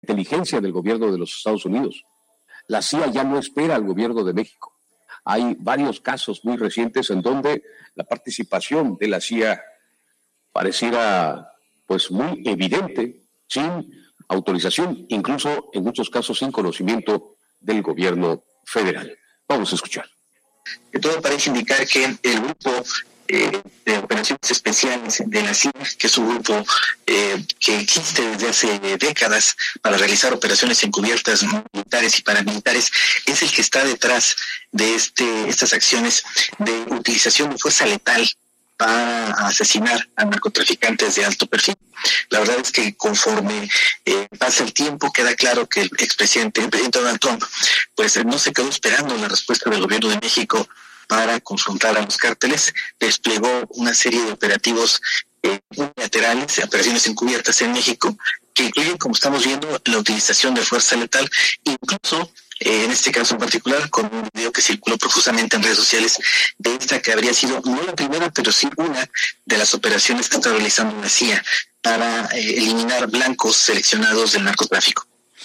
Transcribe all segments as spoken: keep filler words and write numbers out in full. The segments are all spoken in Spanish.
inteligencia del gobierno de los Estados Unidos. La C I A ya no espera al gobierno de México. Hay varios casos muy recientes en donde la participación de la C I A pareciera pues muy evidente, sin autorización, incluso en muchos casos sin conocimiento del gobierno federal. Vamos a escuchar. Que todo parece indicar que el grupo eh, de operaciones especiales de la C I A, que es un grupo eh, que existe desde hace décadas para realizar operaciones encubiertas militares y paramilitares, es el que está detrás de este estas acciones de utilización de fuerza letal para asesinar a narcotraficantes de alto perfil. La verdad es que conforme eh, pasa el tiempo, queda claro que el expresidente, el presidente Donald Trump, pues no se quedó esperando la respuesta del gobierno de México para confrontar a los cárteles, desplegó una serie de operativos eh, unilaterales, operaciones encubiertas en México, que incluyen, como estamos viendo, la utilización de fuerza letal, incluso Eh, en este caso en particular, con un video que circuló profusamente en redes sociales de esta que habría sido no la primera, pero sí una de las operaciones que está realizando la C I A para eh, eliminar blancos seleccionados del narcotráfico.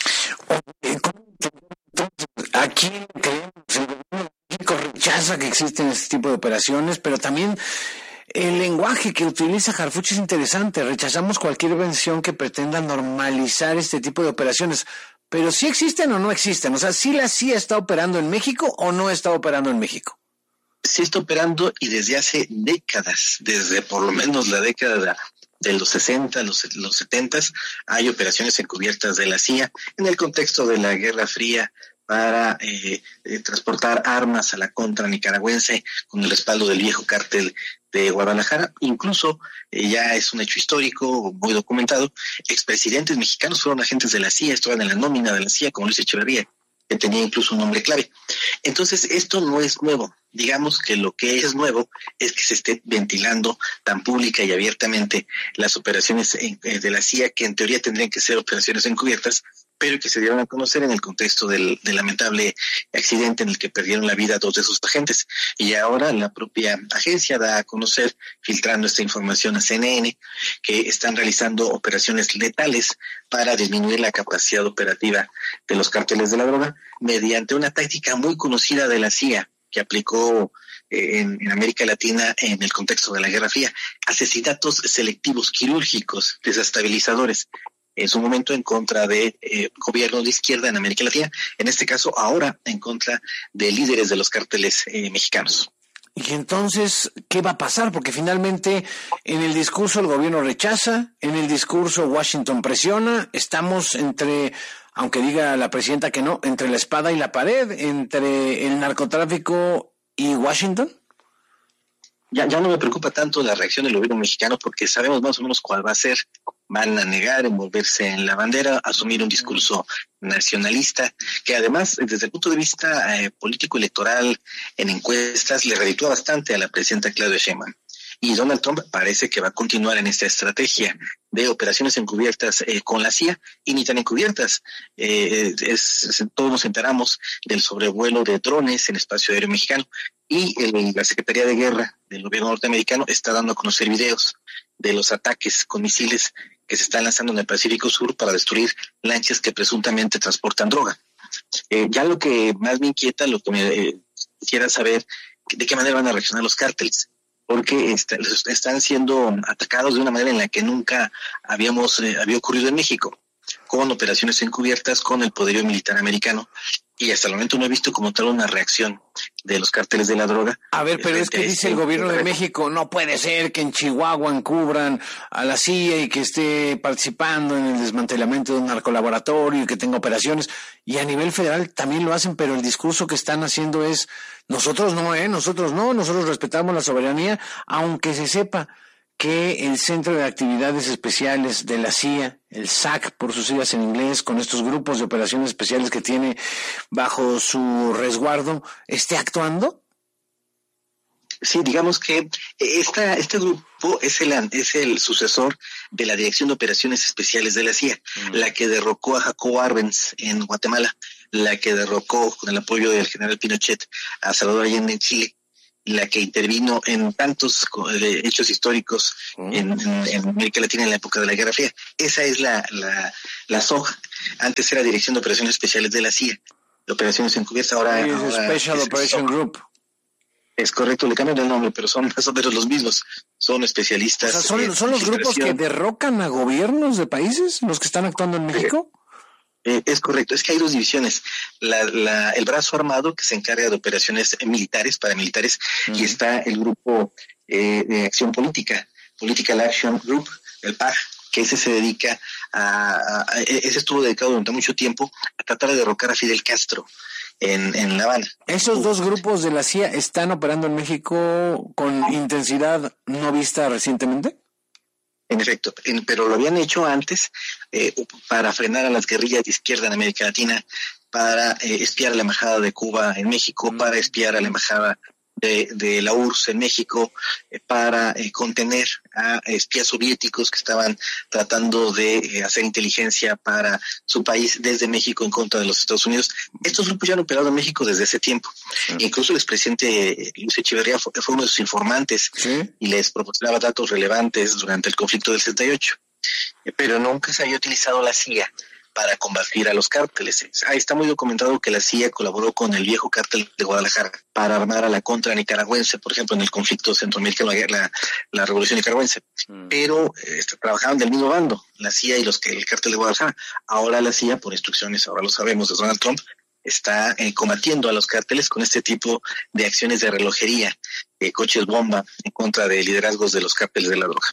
Aquí creemos el gobierno de México rechaza que existen este tipo de operaciones, pero también el lenguaje que utiliza Harfuch es interesante. Rechazamos cualquier versión que pretenda normalizar este tipo de operaciones. Pero ¿sí existen o no existen? O sea, ¿sí la C I A está operando en México o no está operando en México? Sí está operando, y desde hace décadas, desde por lo menos la década de los sesenta, los, los setenta, hay operaciones encubiertas de la C I A en el contexto de la Guerra Fría para eh, eh, transportar armas a la contra nicaragüense con el respaldo del viejo cártel de Guadalajara. Incluso eh, ya es un hecho histórico muy documentado, expresidentes mexicanos fueron agentes de la C I A, estaban en la nómina de la C I A, como Luis Echeverría, que tenía incluso un nombre clave. Entonces, esto no es nuevo. Digamos que lo que es nuevo es que se esté ventilando tan pública y abiertamente las operaciones de la C I A, que en teoría tendrían que ser operaciones encubiertas, pero que se dieron a conocer en el contexto del, del lamentable accidente en el que perdieron la vida dos de sus agentes. Y ahora la propia agencia da a conocer, filtrando esta información a C N N, que están realizando operaciones letales para disminuir la capacidad operativa de los cárteles de la droga mediante una táctica muy conocida de la C I A que aplicó eh, en, en América Latina en el contexto de la Guerra Fría: asesinatos selectivos quirúrgicos, desestabilizadores, en su momento en contra de eh, gobiernos de izquierda en América Latina, en este caso ahora en contra de líderes de los cárteles eh, mexicanos. Y entonces, ¿qué va a pasar? Porque finalmente en el discurso el gobierno rechaza, en el discurso Washington presiona, estamos entre, aunque diga la presidenta que no, entre la espada y la pared, entre el narcotráfico y Washington. Ya, ya no me preocupa tanto la reacción del gobierno mexicano, porque sabemos más o menos cuál va a ser. Van a negar, envolverse en la bandera, asumir un discurso nacionalista, que además, desde el punto de vista eh, político-electoral, en encuestas, le reditúa bastante a la presidenta Claudia Sheinbaum. Y Donald Trump parece que va a continuar en esta estrategia de operaciones encubiertas eh, con la C I A, y ni tan encubiertas. Eh, es, es, todos nos enteramos del sobrevuelo de drones en el espacio aéreo mexicano, y el, la Secretaría de Guerra del gobierno norteamericano está dando a conocer videos de los ataques con misiles que se están lanzando en el Pacífico Sur para destruir lanchas que presuntamente transportan droga. Eh, ya lo que más me inquieta, lo que me eh, quisiera saber, de qué manera van a reaccionar los cárteles, porque está, están siendo atacados de una manera en la que nunca habíamos eh, había ocurrido en México, con operaciones encubiertas, con el poderío militar americano, y hasta el momento no he visto como tal una reacción de los cárteles de la droga. A ver, pero es que dice el gobierno de México, no puede ser que en Chihuahua encubran a la C I A y que esté participando en el desmantelamiento de un narcolaboratorio y que tenga operaciones, y a nivel federal también lo hacen, pero el discurso que están haciendo es, nosotros no, eh, nosotros no, nosotros respetamos la soberanía, aunque se sepa que el Centro de Actividades Especiales de la C I A, el S A C por sus siglas en inglés, con estos grupos de operaciones especiales que tiene bajo su resguardo, esté actuando? Sí, digamos que esta, este grupo es el, es el sucesor de la Dirección de Operaciones Especiales de la C I A, mm. la que derrocó a Jacobo Arbenz en Guatemala, la que derrocó con el apoyo del general Pinochet a Salvador Allende en Chile, la que intervino en tantos eh, hechos históricos en, en, en América Latina en la época de la Guerra Fría. Esa es la, la, la soja Antes era Dirección de Operaciones Especiales de la C I A, de Operaciones Encubiertas, ahora... Sí, ahora Special es, Operation son, Group. Es correcto, le cambian el nombre, pero son más o menos los mismos. Son especialistas... O sea, ¿son, ¿son los grupos que derrocan a gobiernos de países, los que están actuando en México? Eh, es correcto, es que hay dos divisiones. La, la, el brazo armado, que se encarga de operaciones militares, paramilitares, uh-huh. y está el grupo eh, de acción política, Political Action Group, el P A G, que ese se dedica a, a, a... Ese estuvo dedicado durante mucho tiempo a tratar de derrocar a Fidel Castro en, en La Habana. ¿Esos dos grupos de la C I A están operando en México con intensidad no vista recientemente? En efecto, en, pero lo habían hecho antes eh, para frenar a las guerrillas de izquierda en América Latina, para eh, espiar a la embajada de Cuba en México, mm. para espiar a la embajada de, de la U R S S en México, eh, para eh, contener a espías soviéticos que estaban tratando de eh, hacer inteligencia para su país desde México en contra de los Estados Unidos. Estos grupos ya han operado en México desde ese tiempo. Sí. Incluso el expresidente Luis Echeverría fue, fue uno de sus informantes, ¿sí? Y les proporcionaba datos relevantes durante el conflicto del setenta y ocho. Eh, pero nunca se había utilizado la C I A para combatir a los cárteles. Ahí está muy documentado que la C I A colaboró con el viejo cártel de Guadalajara para armar a la contra nicaragüense, por ejemplo, en el conflicto centroamericano, la, la revolución nicaragüense. Mm. Pero eh, trabajaban del mismo bando, la C I A y los que el cártel de Guadalajara. Ahora la C I A, por instrucciones, ahora lo sabemos, de Donald Trump, está eh, combatiendo a los cárteles con este tipo de acciones de relojería, eh, coches bomba, en contra de liderazgos de los cárteles de la droga.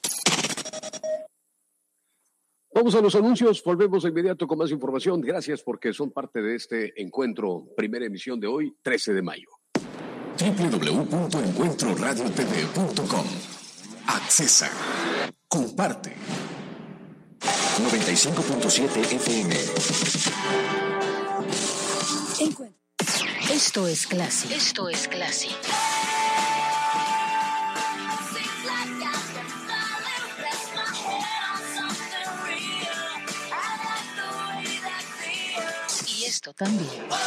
Vamos a los anuncios, volvemos de inmediato con más información. Gracias porque son parte de este encuentro, primera emisión de hoy, trece de mayo. doble u doble u doble u punto encuentro radio t v punto com. Accesa. Comparte. noventa y cinco punto siete F M. Encuentro. Esto es Classy. Esto es Classy. Esto también.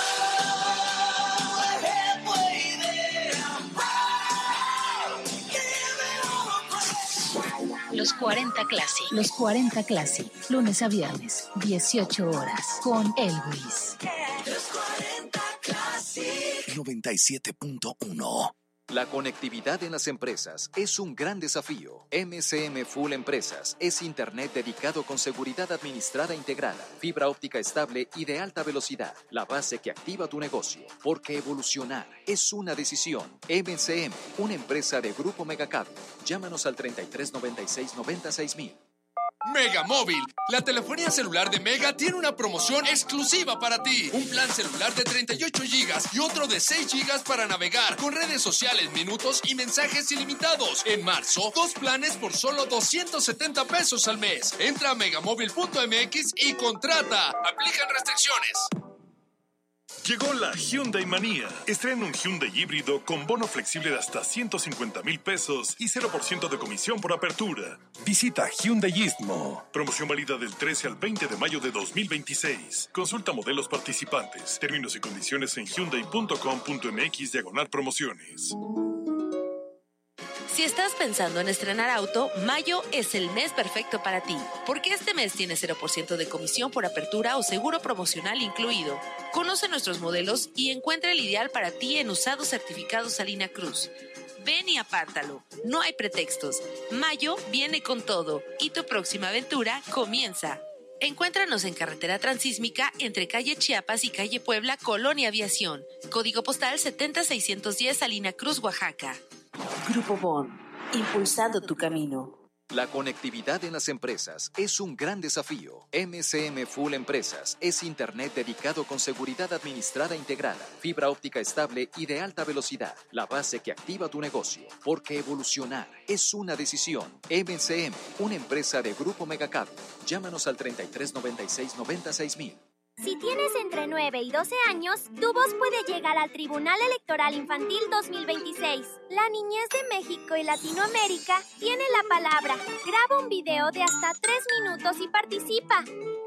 Los cuarenta Classy. Los cuarenta Classy. Lunes a viernes, dieciocho horas. Con Elvis. Los cuarenta Classy. noventa y siete punto uno. La conectividad en las empresas es un gran desafío. M C M Full Empresas es Internet dedicado con seguridad administrada integrada, fibra óptica estable y de alta velocidad, la base que activa tu negocio. Porque evolucionar es una decisión. M C M, una empresa de Grupo Megacable. Llámanos al treinta y tres noventa y seis noventa y seis mil. Mega Móvil, la telefonía celular de Mega tiene una promoción exclusiva para ti. Un plan celular de treinta y ocho gigas y otro de seis gigas para navegar con redes sociales, minutos y mensajes ilimitados. En marzo, dos planes por solo doscientos setenta pesos al mes. Entra a megamóvil punto m x y contrata. Aplican restricciones. Llegó la Hyundai Manía. Estrena un Hyundai híbrido con bono flexible de hasta ciento cincuenta mil pesos y cero por ciento de comisión por apertura. Visita Hyundai Istmo. Promoción válida del trece al veinte de mayo de dos mil veintiséis. Consulta modelos participantes. Términos y condiciones en hyundai punto com punto m x diagonal promociones. Si estás pensando en estrenar auto, mayo es el mes perfecto para ti, porque este mes tiene cero por ciento de comisión por apertura o seguro promocional incluido. Conoce nuestros modelos y encuentra el ideal para ti en Usados Certificados Salina Cruz. Ven y apártalo, no hay pretextos. Mayo viene con todo y tu próxima aventura comienza. Encuéntranos en Carretera Transísmica entre calle Chiapas y calle Puebla, Colonia Aviación. Código postal setenta mil seiscientos diez, Salina Cruz, Oaxaca. Grupo Bond, impulsando tu camino. La conectividad en las empresas es un gran desafío. M C M Full Empresas es Internet dedicado con seguridad administrada integrada, fibra óptica estable y de alta velocidad, la base que activa tu negocio. Porque evolucionar es una decisión. M C M, una empresa de Grupo Megacable. Llámanos al treinta y tres noventa y seis noventa y seis mil. Si tienes entre nueve y doce años, tu voz puede llegar al Tribunal Electoral Infantil dos mil veintiséis. La niñez de México y Latinoamérica tiene la palabra. Graba un video de hasta tres minutos y participa.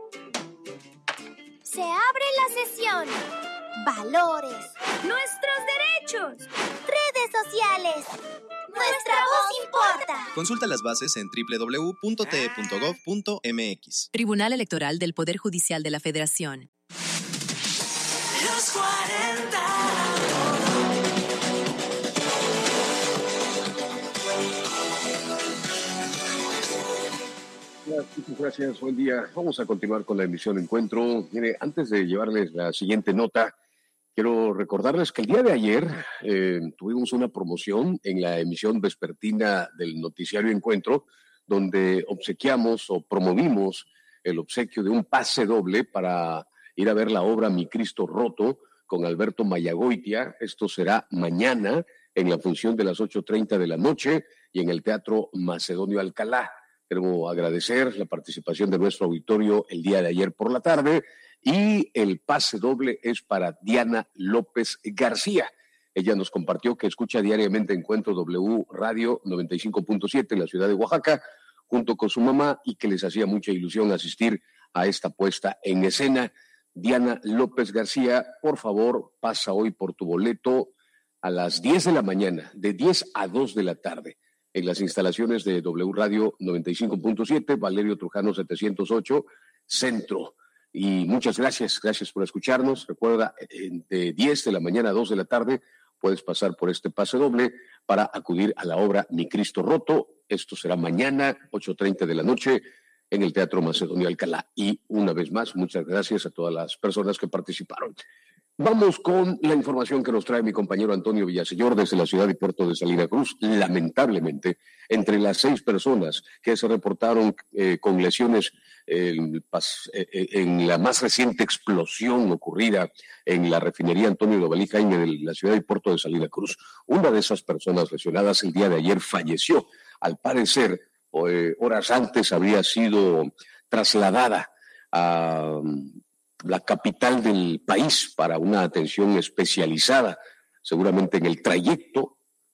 Se abre la sesión. Valores. Nuestros derechos. Redes sociales. Nuestra voz importa. Consulta las bases en doble u doble u doble u punto t e punto gov punto m x. Tribunal Electoral del Poder Judicial de la Federación. Los cuarenta. Muchas gracias, buen día. Vamos a continuar con la emisión Encuentro. Mire, antes de llevarles la siguiente nota, quiero recordarles que el día de ayer eh, tuvimos una promoción en la emisión vespertina del noticiario Encuentro, donde obsequiamos o promovimos el obsequio de un pase doble para ir a ver la obra Mi Cristo Roto con Alberto Mayagoitia. Esto será mañana en la función de las ocho treinta de la noche y en el Teatro Macedonio Alcalá. Queremos agradecer la participación de nuestro auditorio el día de ayer por la tarde y el pase doble es para Diana López García. Ella nos compartió que escucha diariamente Encuentro W Radio noventa y cinco punto siete en la ciudad de Oaxaca junto con su mamá y que les hacía mucha ilusión asistir a esta puesta en escena. Diana López García, por favor, pasa hoy por tu boleto a las diez de la mañana, de diez a dos de la tarde. En las instalaciones de W Radio noventa y cinco punto siete, Valerio Trujano setecientos ocho, Centro. Y muchas gracias, gracias por escucharnos. Recuerda, de diez de la mañana a dos de la tarde puedes pasar por este pase doble para acudir a la obra Mi Cristo Roto. Esto será mañana, ocho treinta de la noche, en el Teatro Macedonio Alcalá. Y una vez más, muchas gracias a todas las personas que participaron. Vamos con la información que nos trae mi compañero Antonio Villaseñor desde la ciudad y puerto de Salina Cruz. Lamentablemente, entre las seis personas que se reportaron eh, con lesiones eh, en la más reciente explosión ocurrida en la refinería Antonio Dovalí Jaime de la ciudad y puerto de Salina Cruz, una de esas personas lesionadas el día de ayer falleció. Al parecer, eh, horas antes había sido trasladada a la capital del país para una atención especializada. Seguramente en el trayecto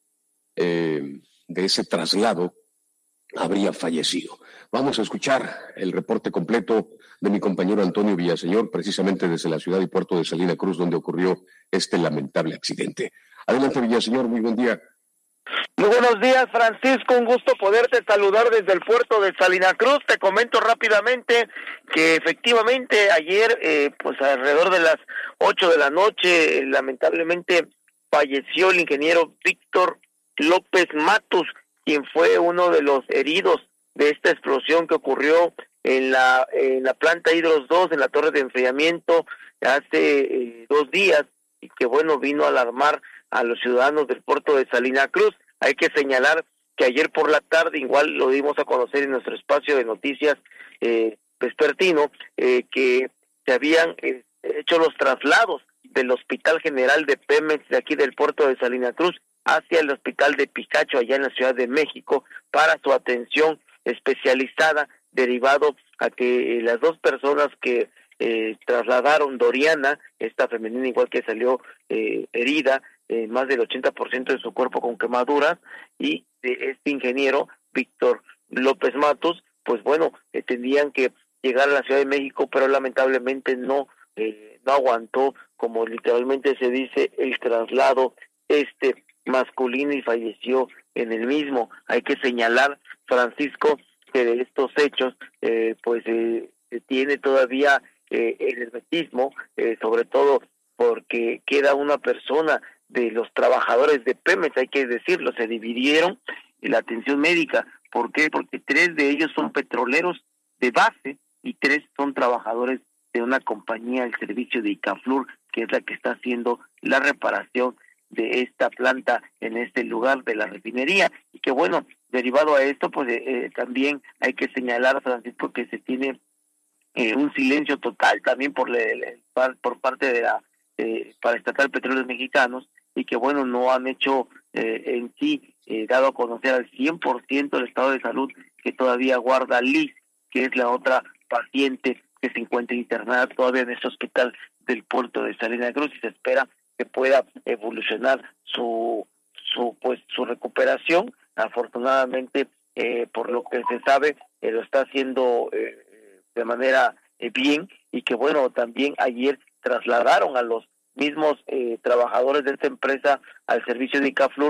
eh, de ese traslado habría fallecido. Vamos a escuchar el reporte completo de mi compañero Antonio Villaseñor, precisamente desde la ciudad y puerto de Salina Cruz, donde ocurrió este lamentable accidente. Adelante, Villaseñor, muy buen día. Muy buenos días, Francisco, un gusto poderte saludar desde el puerto de Salina Cruz. Te comento rápidamente que efectivamente ayer, eh, pues alrededor de las ocho de la noche, eh, lamentablemente falleció el ingeniero Víctor López Matus, quien fue uno de los heridos de esta explosión que ocurrió en la, en la planta Hidros dos, en la torre de enfriamiento, hace eh, dos días, y que bueno, vino a alarmar a los ciudadanos del puerto de Salina Cruz. Hay que señalar que ayer por la tarde, igual lo dimos a conocer en nuestro espacio de noticias eh, vespertino, eh, que se habían eh, hecho los traslados del Hospital General de Pemex de aquí del puerto de Salina Cruz hacia el Hospital de Picacho, allá en la Ciudad de México, para su atención especializada, derivado a que eh, las dos personas que eh, trasladaron, Doriana, esta femenina igual que salió eh, herida, Eh, más del ochenta por ciento de su cuerpo con quemaduras, y de este ingeniero Víctor López Matus, pues bueno, eh, tendrían que llegar a la Ciudad de México, pero lamentablemente no eh, no aguantó, como literalmente se dice, el traslado este masculino y falleció en el mismo. Hay que señalar, Francisco, que de estos hechos eh, pues eh, se tiene todavía eh, el hermetismo, eh, sobre todo porque queda una persona de los trabajadores de Pemex, hay que decirlo, se dividieron en la atención médica. ¿Por qué? Porque tres de ellos son petroleros de base y tres son trabajadores de una compañía, el servicio de Icaflur, que es la que está haciendo la reparación de esta planta en este lugar de la refinería. Y que bueno, derivado a esto, pues eh, eh, también hay que señalar, Francisco, que se tiene eh, un silencio total también por, le, por parte de la eh, para Estatal Petróleos Mexicanos, y que bueno, no han hecho eh, en sí eh, dado a conocer al cien por ciento el estado de salud que todavía guarda Liz, que es la otra paciente que se encuentra internada todavía en este hospital del puerto de Salina Cruz, y se espera que pueda evolucionar su su pues su recuperación. Afortunadamente, eh, por lo que se sabe, eh, lo está haciendo eh, de manera eh, bien, y que bueno, también ayer trasladaron a los mismos eh, trabajadores de esta empresa al servicio de Icaflur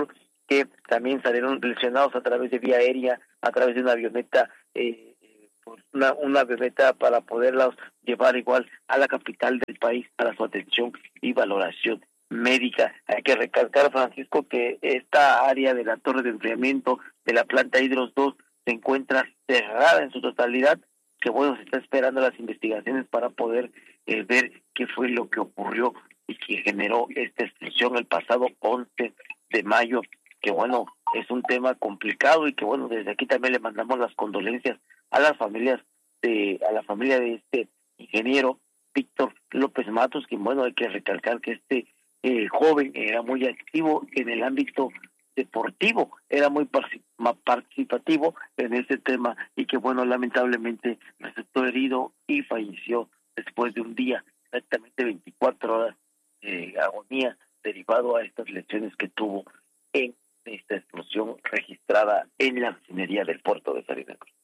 que también salieron lesionados a través de vía aérea, a través de una avioneta, eh, una, una avioneta para poderlos llevar igual a la capital del país para su atención y valoración médica. Hay que recalcar, Francisco, que esta área de la torre de enfriamiento de la planta Hidros dos se encuentra cerrada en su totalidad, que bueno, se está esperando las investigaciones para poder eh, ver qué fue lo que ocurrió y que generó esta explosión el pasado once de mayo, que bueno, es un tema complicado y que bueno, desde aquí también le mandamos las condolencias a las familias de, a la familia de este ingeniero Víctor López Matos, que bueno, hay que recalcar que este eh, joven era muy activo en el ámbito deportivo, era muy participativo en este tema y que bueno, lamentablemente resultó herido y falleció después de un día, exactamente veinticuatro horas de agonía derivado a estas lesiones que tuvo en esta explosión registrada en la refinería del puerto de Salina Cruz.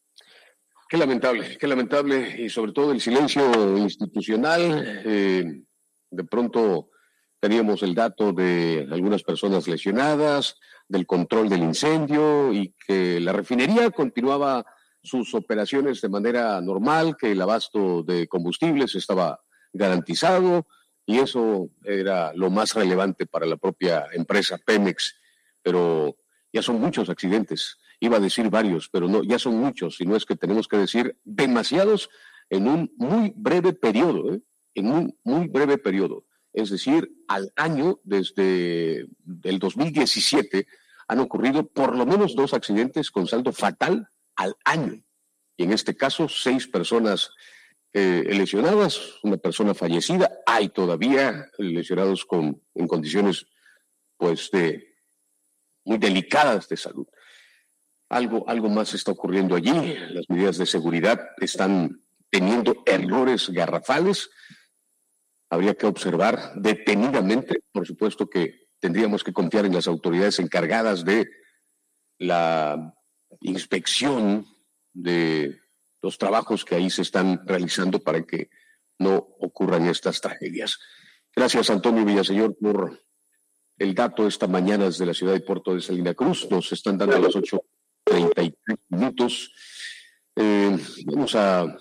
Qué lamentable, qué lamentable, y sobre todo el silencio institucional. Eh, de pronto teníamos el dato de algunas personas lesionadas, del control del incendio y que la refinería continuaba sus operaciones de manera normal, que el abasto de combustibles estaba garantizado y eso era lo más relevante para la propia empresa Pemex. Pero ya son muchos accidentes. Iba a decir varios, pero no, ya son muchos, y no es que tenemos que decir demasiados en un muy breve periodo, ¿eh? en un muy breve periodo. Es decir, al año, desde el dos mil diecisiete, han ocurrido por lo menos dos accidentes con saldo fatal al año. Y en este caso, seis personas eh, lesionadas, una persona fallecida. Hay todavía lesionados con, en condiciones pues de muy delicadas de salud. Algo, algo más está ocurriendo allí. Las medidas de seguridad están teniendo errores garrafales. Habría que observar detenidamente. Por supuesto que tendríamos que confiar en las autoridades encargadas de la inspección de los trabajos que ahí se están realizando para que no ocurran estas tragedias. Gracias, Antonio Villaseñor, por el dato esta mañana desde la ciudad de Puerto de Salina Cruz. Nos están dando a las ocho treinta y tres minutos. Eh, vamos a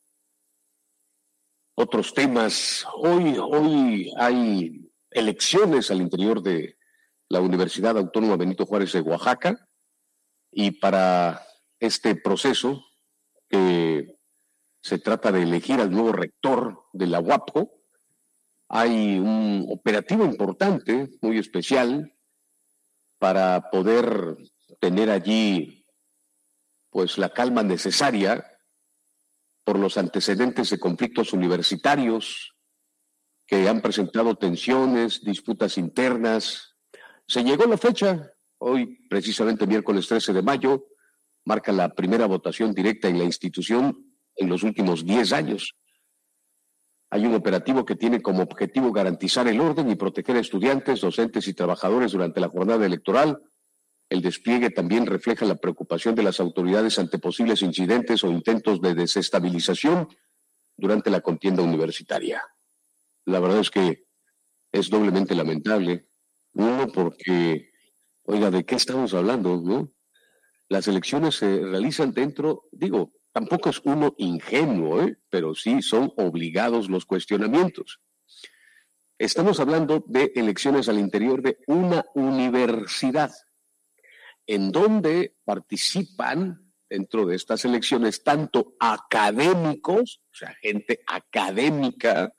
otros temas. Hoy, hoy hay elecciones al interior de la Universidad Autónoma Benito Juárez de Oaxaca y para este proceso que se trata de elegir al nuevo rector de la U A P J O, hay un operativo importante, muy especial, para poder tener allí pues la calma necesaria por los antecedentes de conflictos universitarios que han presentado tensiones, disputas internas. Se llegó la fecha, hoy precisamente miércoles trece de mayo, marca la primera votación directa en la institución en los últimos diez años. Hay un operativo que tiene como objetivo garantizar el orden y proteger a estudiantes, docentes y trabajadores durante la jornada electoral. El despliegue también refleja la preocupación de las autoridades ante posibles incidentes o intentos de desestabilización durante la contienda universitaria. La verdad es que es doblemente lamentable. Uno, porque, oiga, ¿de qué estamos hablando, no? Las elecciones se realizan dentro, digo, tampoco es uno ingenuo, ¿eh? Pero sí son obligados los cuestionamientos. Estamos hablando de elecciones al interior de una universidad, en donde participan dentro de estas elecciones tanto académicos, o sea, gente académica,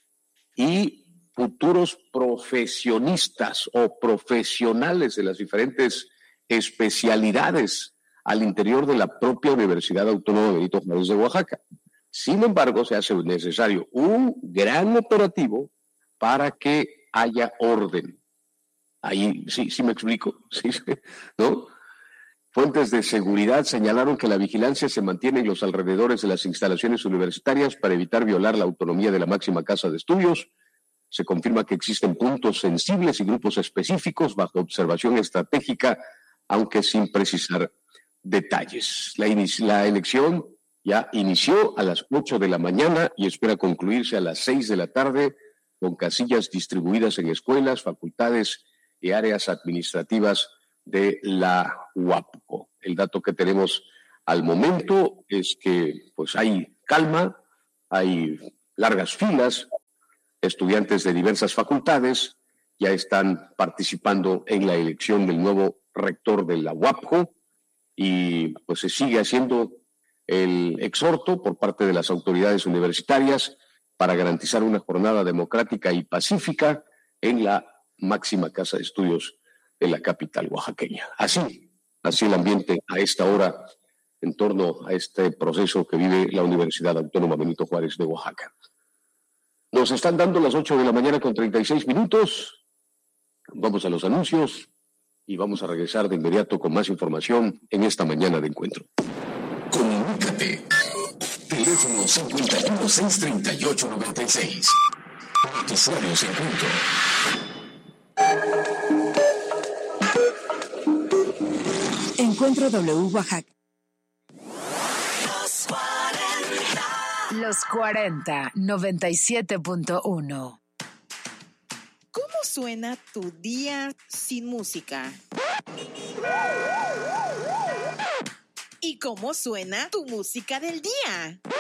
y futuros profesionistas o profesionales de las diferentes especialidades al interior de la propia Universidad Autónoma Benito Juárez de Oaxaca. Sin embargo, se hace necesario un gran operativo para que haya orden. Ahí, sí, sí me explico, sí, ¿no? Fuentes de seguridad señalaron que la vigilancia se mantiene en los alrededores de las instalaciones universitarias para evitar violar la autonomía de la máxima casa de estudios. Se confirma que existen puntos sensibles y grupos específicos bajo observación estratégica, aunque sin precisar detalles. La, la elección ya inició a las ocho de la mañana y espera concluirse a las seis de la tarde con casillas distribuidas en escuelas, facultades y áreas administrativas de la UAPCO. El dato que tenemos al momento es que pues hay calma, hay largas filas, estudiantes de diversas facultades ya están participando en la elección del nuevo rector de la UAPCO y pues se sigue haciendo el exhorto por parte de las autoridades universitarias para garantizar una jornada democrática y pacífica en la máxima casa de estudios de la capital oaxaqueña. Así, así el ambiente a esta hora en torno a este proceso que vive la Universidad Autónoma Benito Juárez de Oaxaca. Nos están dando las ocho de la mañana con treinta y seis minutos. Vamos a los anuncios y vamos a regresar de inmediato con más información en esta mañana de encuentro. Comunícate. Teléfono cincuenta y uno, seiscientos treinta y ocho, noventa y seis. Noticiarios Encuentro. Encuentro W Oaxaca. Los cuarenta, noventa y siete punto uno. ¿Cómo suena tu día sin música? ¿Y cómo suena tu música del día?